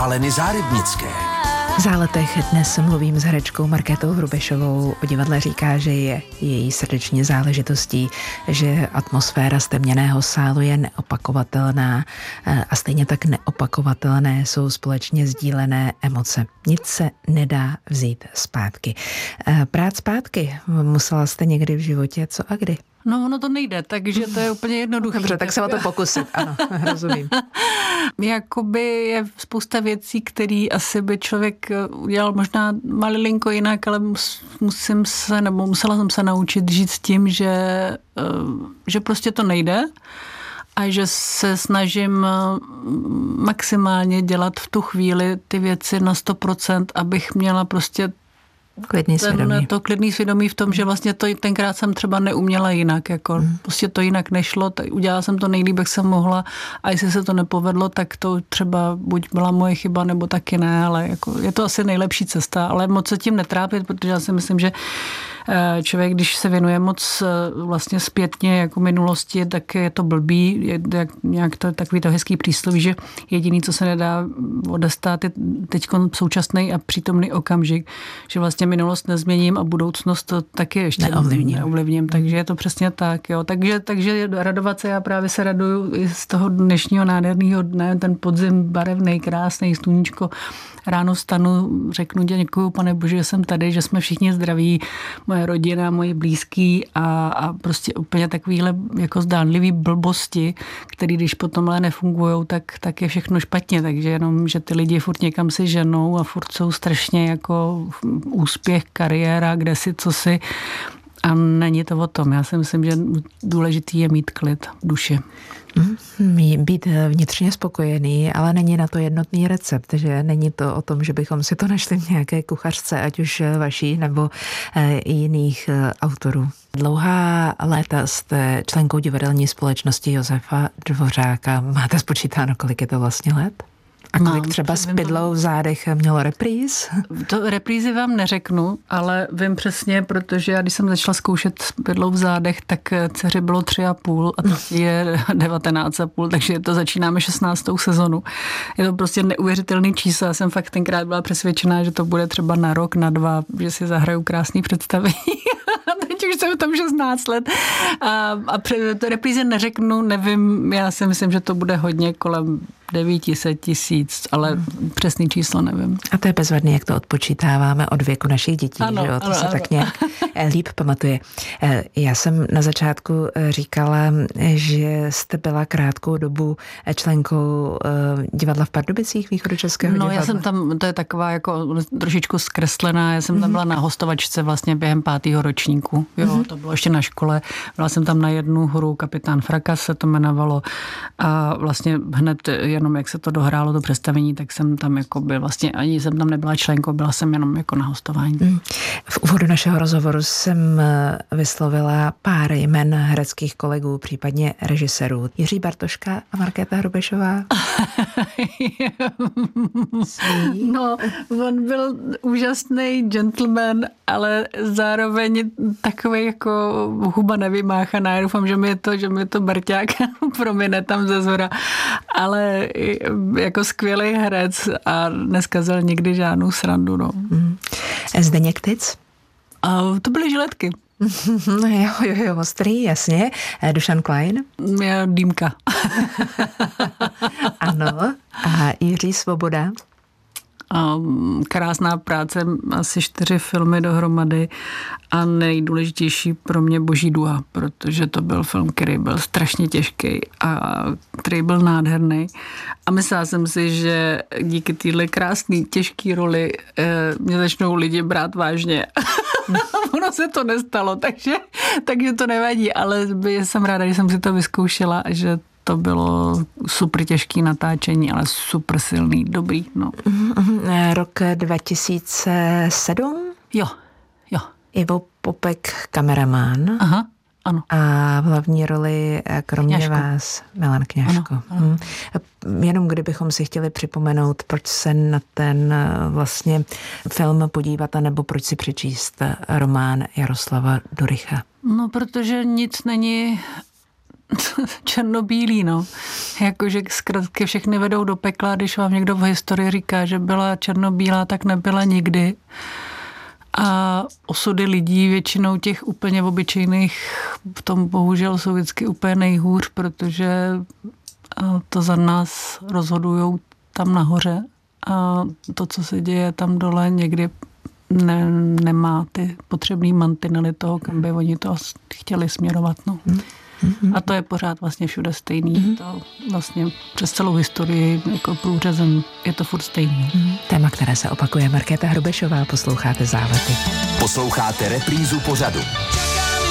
Aleny Zárybnické. V Záletech dnes mluvím s herečkou Markétou Hrubešovou. O divadle říká, že je její srdeční záležitostí, že atmosféra stemněného sálu je neopakovatelná a stejně tak neopakovatelné jsou společně sdílené emoce. Nic se nedá vzít zpátky. Brát zpátky musela jste někdy v životě, co a kdy? No, ono to nejde, takže to je úplně jednoduché. Dobře, tak se o to pokusit, ano, rozumím. Jakoby je spousta věcí, které asi by člověk udělal možná malilinko jinak, ale musela jsem se naučit žít s tím, že prostě to nejde a že se snažím maximálně dělat v tu chvíli ty věci na 100%, abych měla prostě to klidný svědomí v tom, že vlastně to tenkrát jsem třeba neuměla jinak, jako prostě to jinak nešlo, udělala jsem to nejlíp, jak jsem mohla a jestli se to nepovedlo, tak to třeba buď byla moje chyba, nebo taky ne, ale jako je to asi nejlepší cesta, ale moc se tím netrápit, protože já si myslím, že člověk, když se věnuje moc vlastně zpětně jako minulosti, tak je to blbý, nějak to je takový to hezký přísloví, že jediný, co se nedá odestát, je teďko současný a přítomný okamžik, že vlastně minulost nezměním a budoucnost to taky ještě neovlivním. Takže je to přesně tak, jo. Takže radovat se, já právě se raduju i z toho dnešního nádherného dne, ten podzim barevný, krásný, sluníčko. Ráno vstanu, řeknu děkuju, pane Bože, že jsem tady, že jsme všichni zdraví, moje rodina, moji blízký a prostě úplně takovýhle jako zdánlivý blbosti, který když potom ale nefungujou, tak je všechno špatně, takže jenom, že ty lidi furt někam si ženou a furt jsou strašně jako úspěch, kariéra, kde si, co si a není to o tom. Já si myslím, že důležitý je mít klid v duši. Být vnitřně spokojený, ale není na to jednotný recept, že není to o tom, že bychom si to našli v nějaké kuchařce, ať už vaší nebo jiných autorů. Dlouhá léta jste členkou divadelní společnosti Josefa Dvořáka. Máte spočítáno, kolik je to vlastně let? A kolik třeba s Pidlou v zádech mělo repríz? To reprízy vám neřeknu, ale vím přesně, protože já když jsem začala zkoušet s Pidlou v zádech, tak dceři bylo 3,5 a teď je 19,5, takže to začínáme 16. sezonu. Je to prostě neuvěřitelný číslo. Já jsem fakt tenkrát byla přesvědčená, že to bude třeba na rok, na 2, že si zahraju krásný představení. Teď už jsem tam 16 let. A to repríze neřeknu, nevím, já si myslím, že to bude hodně kolem 900 000, ale přesný číslo nevím. A to je bezvadný, jak to odpočítáváme od věku našich dětí, ano, že jo? To ano, se tak nějak líp pamatuje. Já jsem na začátku říkala, že jste byla krátkou dobu členkou divadla v Pardubicích, Východočeského divadla. No, já jsem tam, to je taková jako trošičku zkreslená, já jsem tam byla na hostovačce vlastně během 5. ročníku, jo, to bylo ještě na škole. Byla jsem tam na jednu hru, Kapitán Frakas se to jmenovalo a vlastně hned jenom jak se to dohrálo, to představení, tak jsem tam jako byl vlastně, ani jsem tam nebyla členkou, byla jsem jenom jako na hostování. V úvodu našeho rozhovoru jsem vyslovila pár jmen hereckých kolegů, případně režisérů. Jiří Bartoška a Markéta Hrubešová. No, on byl úžasný gentleman, ale zároveň takový jako huba nevymáchaná. Já doufám, že mi je to Barťák promine tam ze zhora, ale jako skvělý herec a neskazil nikdy žádnou srandu. No. Zdeněk Tic? A to byly žiletky. Jo, ostrý, jasně. Dušan Klein? Já Dýmka. Ano. A Jiří Svoboda? Krásná práce, asi 4 filmy dohromady a nejdůležitější pro mě Boží duha, protože to byl film, který byl strašně těžký a který byl nádherný. A myslela jsem si, že díky téhle krásné, těžké roli mě začnou lidi brát vážně. Ono se to nestalo, takže to nevadí, ale jsem ráda, že jsem si to vyzkoušela, že to bylo super těžký natáčení, ale super silný, dobrý. No. Rok 2007? Jo. Ivo Popek, kameraman. Aha, ano. A v hlavní roli kromě Kňažko. vás Milan Kňažko. Ano. Jenom kdybychom si chtěli připomenout, proč se na ten vlastně film podívat, nebo proč si přečíst román Jaroslava Duricha. No, protože nic není černobílý, no. Jakože zkratky všechny vedou do pekla, když vám někdo v historii říká, že byla černobílá, tak nebyla nikdy. A osudy lidí, většinou těch úplně obyčejných, v tom bohužel jsou vždycky úplně nejhůř, protože to za nás rozhodujou tam nahoře a to, co se děje tam dole, někdy nemá ty potřebný mantinely toho, kam by oni to chtěli směrovat. No. A to je pořád vlastně všude stejný. To vlastně přes celou historii jako průřezem je to furt stejný. Téma, které se opakuje, Markéta Hrubešová, posloucháte Závety. Posloucháte reprízu pořadu.